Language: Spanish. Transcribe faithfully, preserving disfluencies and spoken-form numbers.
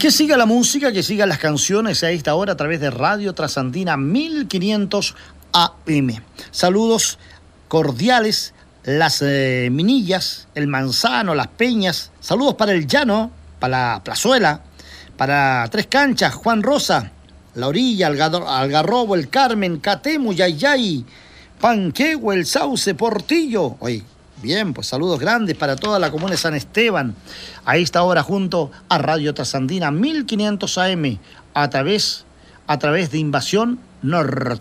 Que siga la música, que sigan las canciones a esta hora a través de Radio Trasandina mil quinientos A M. Saludos cordiales, las eh, Minillas, el Manzano, las Peñas. Saludos para el Llano, para la Plazuela, para Tres Canchas, Juan Rosa, La Orilla, Algarrobo, el Carmen, Catemu, Yayay, Panquehue, el Sauce, Portillo. Oye, bien, pues saludos grandes para toda la comuna de San Esteban. A esta hora junto a Radio Trasandina mil quinientos A M a través, a través de Invasión Norte.